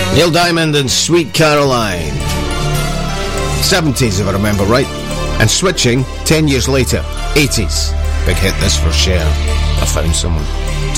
Neil Diamond and Sweet Caroline. 70s, if I remember right. And switching 10 years later, 80s. Big hit this for Cher. I Found Someone.